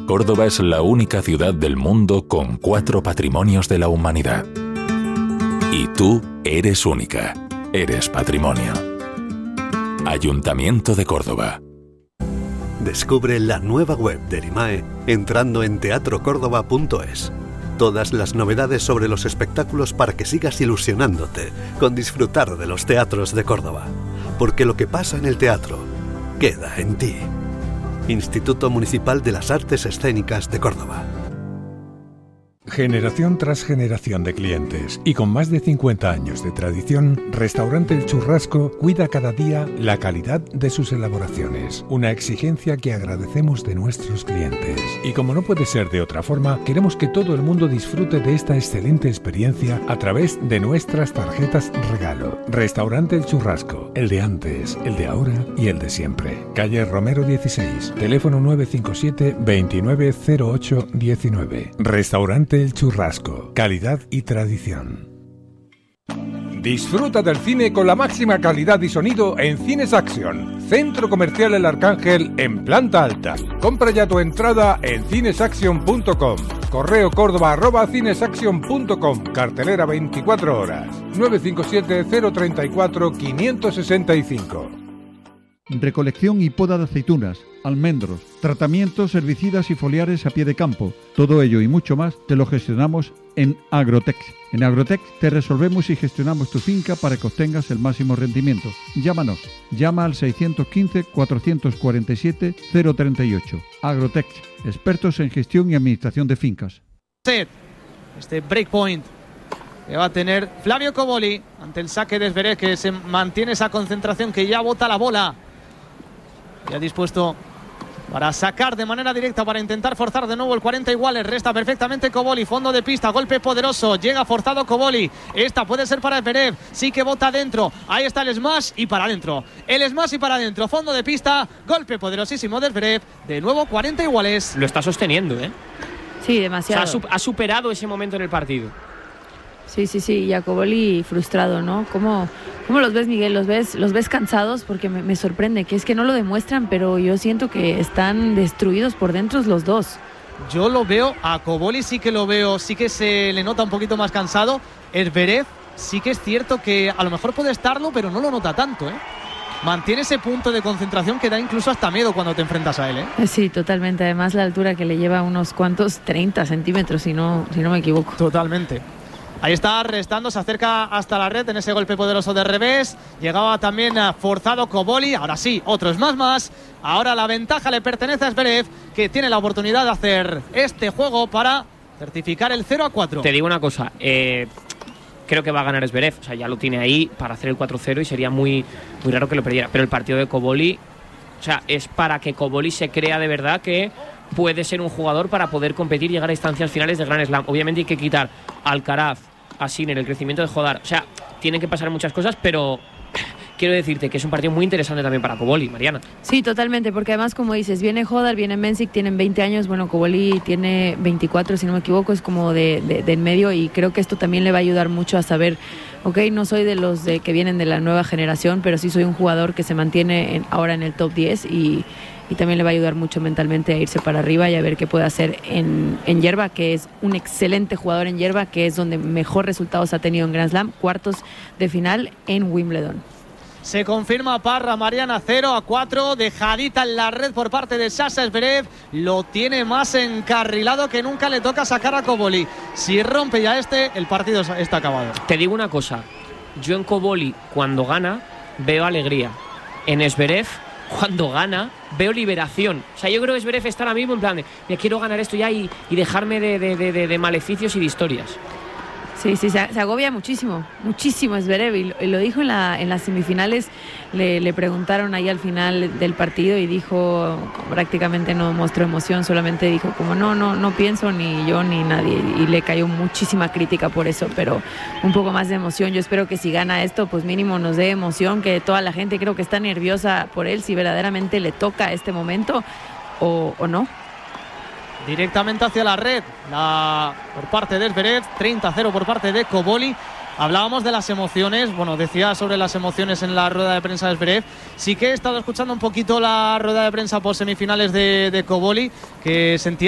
Córdoba es la única ciudad del mundo con 4 patrimonios de la humanidad. Y tú eres única. Eres patrimonio. Ayuntamiento de Córdoba. Descubre la nueva web del IMAE entrando en teatrocórdoba.es. Todas las novedades sobre los espectáculos para que sigas ilusionándote con disfrutar de los teatros de Córdoba. Porque lo que pasa en el teatro queda en ti. Instituto Municipal de las Artes Escénicas de Córdoba. Generación tras generación de clientes y con más de 50 años de tradición, Restaurante El Churrasco cuida cada día la calidad de sus elaboraciones. Una exigencia que agradecemos de nuestros clientes. Y como no puede ser de otra forma, queremos que todo el mundo disfrute de esta excelente experiencia a través de nuestras tarjetas regalo. Restaurante El Churrasco, el de antes, el de ahora y el de siempre. Calle Romero 16, teléfono 957 290819. Restaurante El Churrasco, calidad y tradición. Disfruta del cine con la máxima calidad y sonido en Cines Action, Centro Comercial El Arcángel en planta alta. Compra ya tu entrada en cinesaction.com. Correo córdoba@cinesaction.com. Cartelera 24 horas. 957 034 565. Recolección y poda de aceitunas, almendros, tratamientos herbicidas y foliares a pie de campo. Todo ello y mucho más te lo gestionamos en Agrotex. En Agrotex te resolvemos y gestionamos tu finca para que obtengas el máximo rendimiento. Llámanos. Llama al 615-447-038. Agrotex, expertos en gestión y administración de fincas. Este breakpoint que va a tener Flavio Coboli ante el saque de Zverev, que se mantiene esa concentración, que ya bota la bola. Ya dispuesto para sacar de manera directa, para intentar forzar de nuevo el 40 iguales. Resta perfectamente Coboli, fondo de pista, golpe poderoso, llega forzado Coboli. Esta puede ser para Zverev, sí que bota adentro. Ahí está el smash y para adentro. El smash y para adentro, fondo de pista, golpe poderosísimo de Zverev. De nuevo 40 iguales. Lo está sosteniendo, ¿eh? Sí, demasiado. O sea, ha superado ese momento en el partido. Sí, y a Coboli frustrado, ¿no? ¿Cómo los ves, Miguel? ¿Los ves cansados? Porque me sorprende, que es que no lo demuestran, pero yo siento que están destruidos por dentro los dos. Yo lo veo, a Coboli sí que lo veo, sí que se le nota un poquito más cansado. Zverev sí que es cierto que a lo mejor puede estarlo, pero no lo nota tanto, ¿eh? Mantiene ese punto de concentración que da incluso hasta miedo cuando te enfrentas a él, ¿eh? Sí, totalmente. Además, la altura que le lleva unos cuantos 30 centímetros, si no me equivoco. Totalmente. Ahí está restando, se acerca hasta la red en ese golpe poderoso de revés. Llegaba también forzado Coboli. Ahora sí, otro es más. Ahora la ventaja le pertenece a Zverev, que tiene la oportunidad de hacer este juego para certificar el 0-4. Te digo una cosa, creo que va a ganar Zverev. O sea, ya lo tiene ahí para hacer el 4-0 y sería muy, muy raro que lo perdiera. Pero el partido de Coboli, o sea, es para que Coboli se crea de verdad que puede ser un jugador para poder competir y llegar a instancias finales de Grand Slam. Obviamente hay que quitar a Alcaraz, a Sinner, el crecimiento de Jodar. O sea, tienen que pasar muchas cosas, pero quiero decirte que es un partido muy interesante también para Coboli, Mariana. Sí, totalmente, porque además, como dices, viene Jodar, viene Mensik, tienen 20 años, bueno, Coboli tiene 24, si no me equivoco, es como de en medio, y creo que esto también le va a ayudar mucho a saber, ok, no soy de los que vienen de la nueva generación, pero sí soy un jugador que se mantiene ahora en el top 10 y también le va a ayudar mucho mentalmente a irse para arriba y a ver qué puede hacer en hierba, que es un excelente jugador en hierba, que es donde mejor resultados ha tenido en Grand Slam, cuartos de final en Wimbledon. Se confirma Parra, Mariana, 0-4, dejadita en la red por parte de Sasha Zverev. Lo tiene más encarrilado que nunca, le toca sacar a Coboli. Si rompe ya el partido está acabado. Te digo una cosa, yo en Coboli cuando gana veo alegría, en Zverev cuando gana veo liberación. O sea, yo creo que Zverev está ahora mismo en plan de, me quiero ganar esto ya y dejarme de maleficios y de historias. Sí, se agobia muchísimo Zverev, y lo dijo en las semifinales. Le preguntaron ahí al final del partido y dijo, prácticamente no mostró emoción, solamente dijo como no pienso ni yo ni nadie, y le cayó muchísima crítica por eso, pero un poco más de emoción. Yo espero que si gana esto, pues mínimo nos dé emoción, que toda la gente creo que está nerviosa por él, si verdaderamente le toca este momento o no. Directamente hacia la red, por parte de Zverev, 30-0 por parte de Coboli. Hablábamos de las emociones, bueno, decía sobre las emociones en la rueda de prensa de Zverev. Sí que he estado escuchando un poquito la rueda de prensa por semifinales de Coboli, que sentía